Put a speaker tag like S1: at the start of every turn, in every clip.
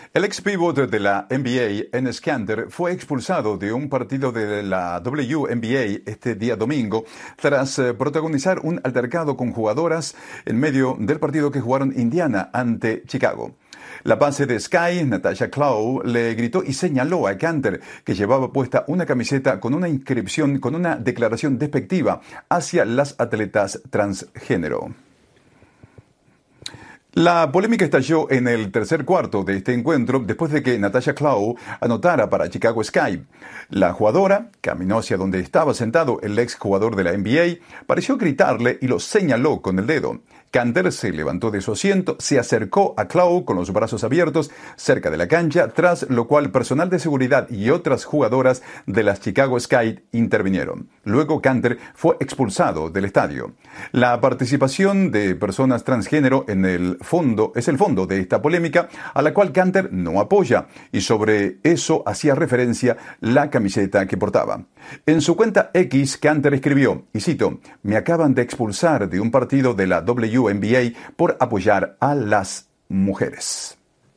S1: El ex pívot de la NBA, Enes Kanter, fue expulsado de un partido de la WNBA este día domingo tras protagonizar un altercado con jugadoras en medio del partido que jugaron Indiana ante Chicago. La base de Sky, Natasha Clough, le gritó y señaló a Kanter, que llevaba puesta una camiseta con una inscripción, con una declaración despectiva hacia las atletas transgénero. La polémica estalló en el tercer cuarto de este encuentro después de que Natasha Clough anotara para Chicago Sky. La jugadora caminó hacia donde estaba sentado el ex jugador de la NBA, pareció gritarle y lo señaló con el dedo. Kanter se levantó de su asiento, se acercó a Clough con los brazos abiertos cerca de la cancha, tras lo cual personal de seguridad y otras jugadoras de las Chicago Sky intervinieron. Luego Kanter fue expulsado del estadio. La participación de personas transgénero es el fondo de esta polémica, a la cual Kanter no apoya, y sobre eso hacía referencia la camiseta que portaba. En su cuenta X, Kanter escribió, y cito, "Me acaban de expulsar de un partido de la WNBA por apoyar a las mujeres".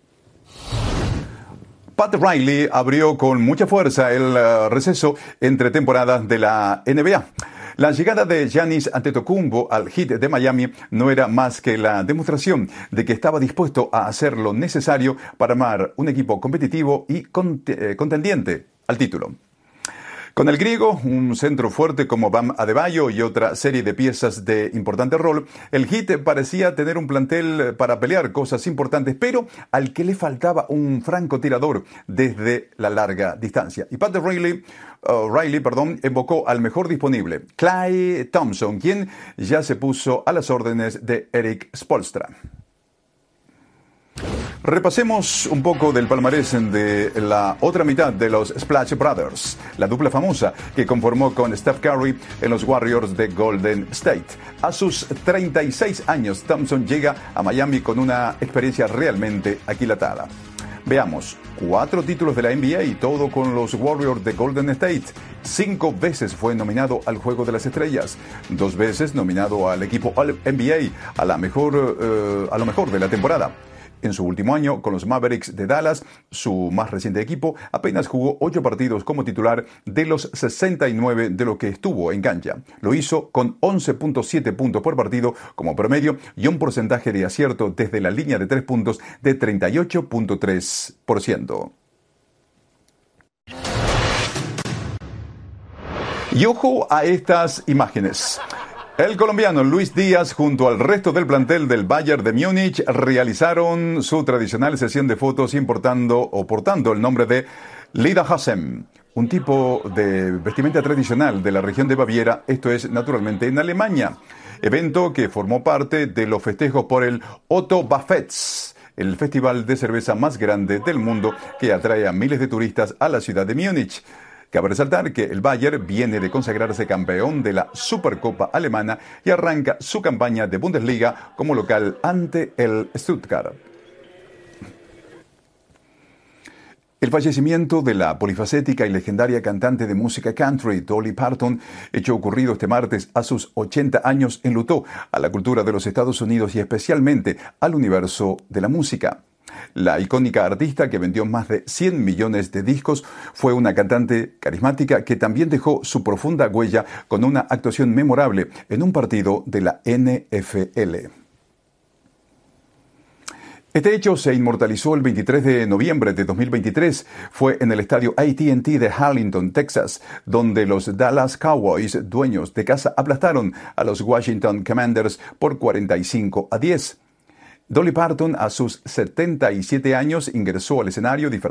S1: Pat Riley abrió con mucha fuerza el receso entre temporadas de la NBA. La llegada de Giannis Antetokounmpo al Heat de Miami no era más que la demostración de que estaba dispuesto a hacer lo necesario para armar un equipo competitivo y contendiente al título. Con el griego, un centro fuerte como Bam Adebayo y otra serie de piezas de importante rol, el Heat parecía tener un plantel para pelear cosas importantes, pero al que le faltaba un francotirador desde la larga distancia. Y Pat Riley invocó al mejor disponible, Klay Thompson, quien ya se puso a las órdenes de Erik Spoelstra. Repasemos un poco del palmarés de la otra mitad de los Splash Brothers, la dupla famosa que conformó con Steph Curry en los Warriors de Golden State. A sus 36 años, Thompson llega a Miami con una experiencia realmente aquilatada. Veamos, 4 títulos de la NBA y todo con los Warriors de Golden State. 5 veces fue nominado al Juego de las Estrellas. 2 veces nominado al equipo All-NBA, a lo mejor de la temporada. En su último año con los Mavericks de Dallas, su más reciente equipo, apenas jugó 8 partidos como titular de los 69 de lo que estuvo en cancha. Lo hizo con 11.7 puntos por partido como promedio y un porcentaje de acierto desde la línea de 3 puntos de 38.3%. Y ojo a estas imágenes. El colombiano Luis Díaz junto al resto del plantel del Bayern de Múnich realizaron su tradicional sesión de fotos portando el nombre de Lederhosen, un tipo de vestimenta tradicional de la región de Baviera, esto es naturalmente en Alemania, evento que formó parte de los festejos por el Oktoberfest, el festival de cerveza más grande del mundo que atrae a miles de turistas a la ciudad de Múnich. Cabe resaltar que el Bayern viene de consagrarse campeón de la Supercopa alemana y arranca su campaña de Bundesliga como local ante el Stuttgart. El fallecimiento de la polifacética y legendaria cantante de música country Dolly Parton, hecho ocurrido este martes a sus 80 años, enlutó a la cultura de los Estados Unidos y especialmente al universo de la música. La icónica artista, que vendió más de 100 millones de discos, fue una cantante carismática que también dejó su profunda huella con una actuación memorable en un partido de la NFL. Este hecho se inmortalizó el 23 de noviembre de 2023. Fue en el estadio AT&T de Arlington, Texas, donde los Dallas Cowboys, dueños de casa, aplastaron a los Washington Commanders por 45-10. Dolly Parton, a sus 77 años, ingresó al escenario